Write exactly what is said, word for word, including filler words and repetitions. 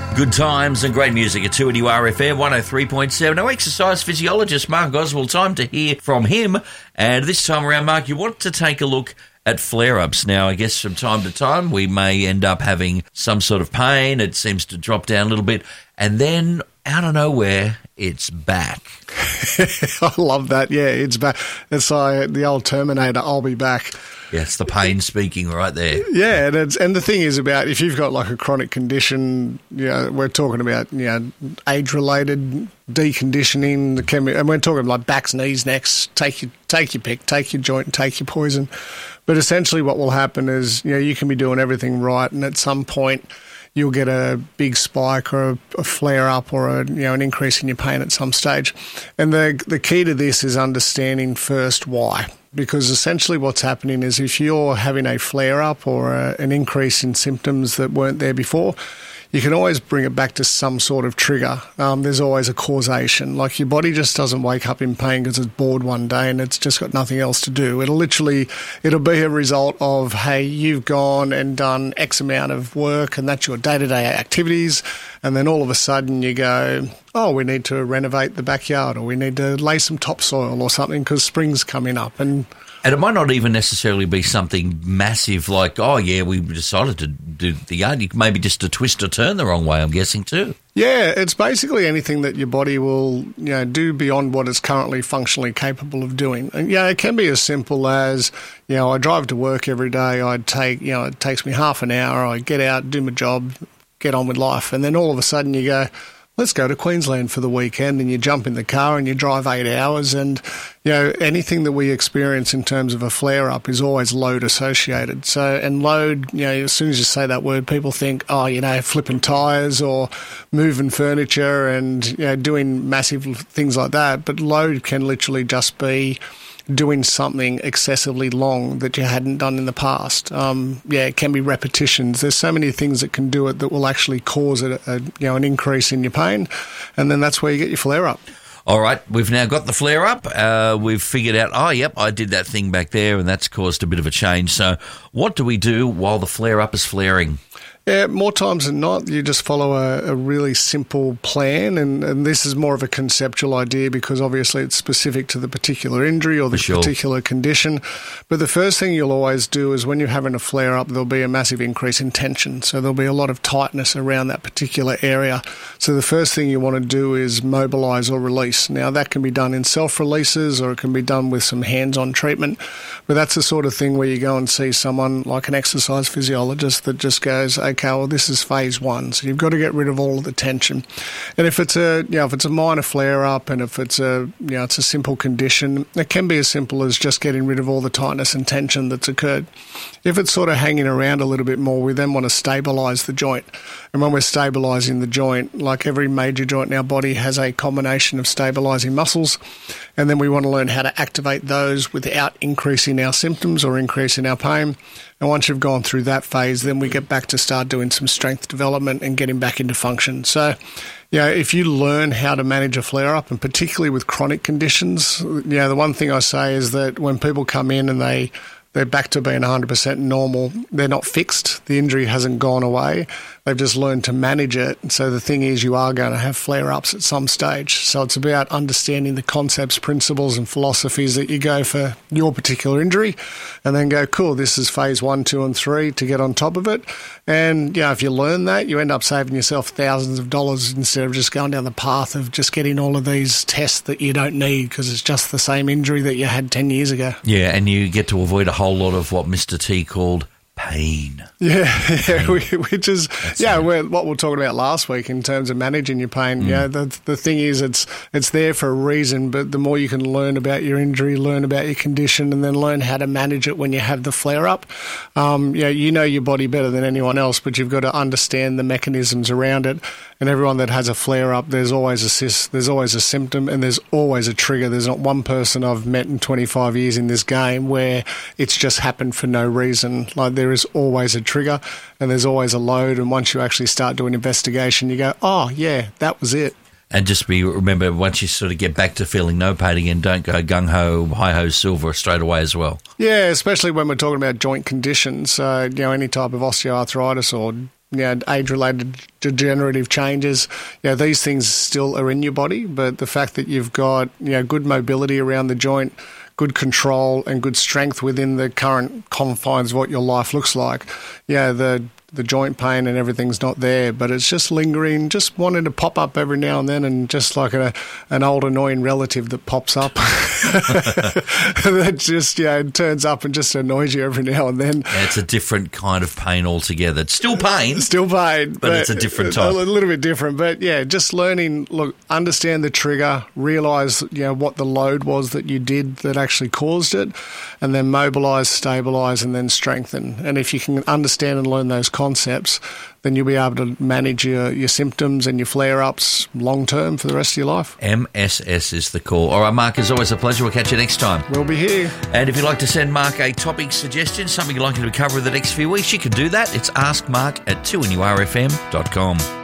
Good times and great music at two N U R F M one oh three point seven. Our exercise physiologist, Mark Oswald, time to hear from him. And this time around, Mark, you want to take a look at flare-ups. Now, I guess from time to time, we may end up having some sort of pain. It seems to drop down a little bit. And then, out of nowhere, it's back. I love that. Yeah, it's back. It's like the old Terminator, I'll be back. Yeah, it's the pain speaking right there. Yeah, and it's, and the thing is about if you've got like a chronic condition, you know, we're talking about, you know, age-related deconditioning, the chemi- and we're talking like backs, knees, necks, take your, take your pick, take your joint, take your poison. But essentially what will happen is, you know, you can be doing everything right, and at some point you'll get a big spike or a, a flare-up or a, you know, an increase in your pain at some stage. And the the key to this is understanding first why. Because essentially what's happening is if you're having a flare-up or a, an increase in symptoms that weren't there before, you can always bring it back to some sort of trigger. Um, there's always a causation. Like your body just doesn't wake up in pain because it's bored one day and it's just got nothing else to do. It'll literally, it'll be a result of, hey, you've gone and done X amount of work and that's your day-to-day activities. And then all of a sudden you go, oh, we need to renovate the backyard or we need to lay some topsoil or something because spring's coming up. And And it might not even necessarily be something massive like, oh, yeah, we decided to do the yard. You maybe just a twist or turn the wrong way, I'm guessing, too. Yeah, it's basically anything that your body will, you know, do beyond what it's currently functionally capable of doing. And, yeah, it can be as simple as, you know, I drive to work every day. I take, you know, it takes me half an hour. I get out, do my job, get on with life. And then all of a sudden you go, let's go to Queensland for the weekend, and you jump in the car and you drive eight hours and, you know, anything that we experience in terms of a flare-up is always load associated. So, and load, you know, as soon as you say that word, people think, oh, you know, flipping tyres or moving furniture and, you know, doing massive things like that. But load can literally just be doing something excessively long that you hadn't done in the past. Um, yeah, it can be repetitions. There's so many things that can do it that will actually cause a, a you know an increase in your pain, and then that's where you get your flare up. All right, we've now got the flare up. Uh, we've figured out, oh, yep, I did that thing back there, and that's caused a bit of a change. So, what do we do while the flare up is flaring? Yeah, more times than not, you just follow a, a really simple plan, and, and this is more of a conceptual idea because obviously it's specific to the particular injury or the For sure. particular condition. But the first thing you'll always do is when you're having a flare-up, there'll be a massive increase in tension. So there'll be a lot of tightness around that particular area. So the first thing you want to do is mobilise or release. Now, that can be done in self-releases or it can be done with some hands-on treatment. But that's the sort of thing where you go and see someone like an exercise physiologist that just goes, okay, well, this is phase one. So you've got to get rid of all of the tension. And if it's a, you know, if it's a minor flare-up and if it's a, you know, it's a simple condition, it can be as simple as just getting rid of all the tightness and tension that's occurred. If it's sort of hanging around a little bit more, we then want to stabilise the joint. And when we're stabilising the joint, like every major joint in our body has a combination of stabilising muscles, and then we want to learn how to activate those without increasing our symptoms or increasing our pain. And once you've gone through that phase, then we get back to start doing some strength development and getting back into function. So, you know, if you learn how to manage a flare-up, and particularly with chronic conditions, you know, the one thing I say is that when people come in and they they're back to being one hundred percent normal, they're not fixed. The injury hasn't gone away. They've just learned to manage it. So the thing is, you are going to have flare-ups at some stage. So it's about understanding the concepts, principles and philosophies that you go for your particular injury and then go, cool, this is phase one, two and three to get on top of it. And, you know, if you learn that, you end up saving yourself thousands of dollars instead of just going down the path of just getting all of these tests that you don't need because it's just the same injury that you had ten years ago. Yeah, and you get to avoid a whole lot of what Mister T called pain. Yeah, yeah, which is That's yeah, it. we're, what we were talking about last week in terms of managing your pain. Mm. Yeah, the the thing is, it's it's there for a reason. But the more you can learn about your injury, learn about your condition, and then learn how to manage it when you have the flare up. Um, yeah, you know your body better than anyone else, but you've got to understand the mechanisms around it. And everyone that has a flare up, there's always a cis, there's always a symptom, and there's always a trigger. There's not one person I've met in twenty-five years in this game where it's just happened for no reason. Like there is always a trigger, and there's always a load. And once you actually start doing investigation, you go, oh yeah, that was it. And just be remember, once you sort of get back to feeling no pain again, don't go gung-ho, hi-ho, silver straight away as well. Yeah, especially when we're talking about joint conditions. Uh, you know, any type of osteoarthritis or you know, age-related degenerative changes, you know, these things still are in your body, but the fact that you've got, you know, good mobility around the joint, good control and good strength within the current confines of what your life looks like, yeah, the the joint pain and everything's not there, but it's just lingering, just wanting to pop up every now and then, and just like a, an old annoying relative that pops up that just, yeah, it turns up and just annoys you every now and then. Yeah, it's a different kind of pain altogether. It's still pain. Still pain. But, but it's a different type. A little bit different. But yeah, just learning, look, understand the trigger, realise, you know, what the load was that you did that actually caused it, and then mobilise, stabilise, and then strengthen. And if you can understand and learn those concepts, then you'll be able to manage your, your symptoms and your flare-ups long-term for the rest of your life. M S S is the call. All right, Mark, it's always a pleasure. We'll catch you next time. We'll be here. And if you'd like to send Mark a topic suggestion, something you'd like him to cover in the next few weeks, you can do that. It's ask mark at two N U R F M dot com.